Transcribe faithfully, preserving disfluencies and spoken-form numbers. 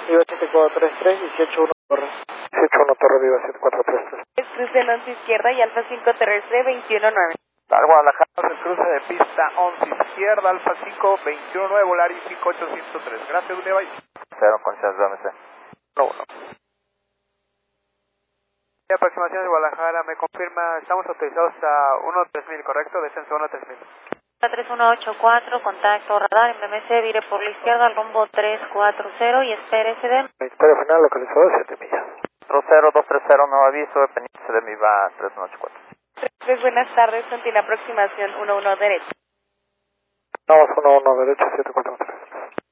Viva siete cuatro tres tres, dieciocho uno Torre. dieciocho uno Torre, Viva siete cuatro tres tres. Cruce en once izquierda y Alfa cinco terrestre, veintiuno nueve. Al Guadalajara, el cruce de pista once izquierda, Alfa cinco, veintiuno nueve, Volaris cinco ocho cero tres. Gracias, Univay. Cero con chance de A M C. uno uno. De aproximación de Guadalajara, me confirma, estamos autorizados a uno tres mil, ¿correcto? Descenso uno tres mil. tres uno ocho cuatro, contacto radar, M M C, vire por la izquierda al rumbo tres cuatro cero y espere S D. Ministerio final localizado siete millas. cuatro cero dos tres cero, nuevo aviso, dependiente de mi V A tres uno ocho cuatro. tres, buenas tardes, continúa aproximación uno uno derecho. Vamos uno uno derecho siete cuatro tres.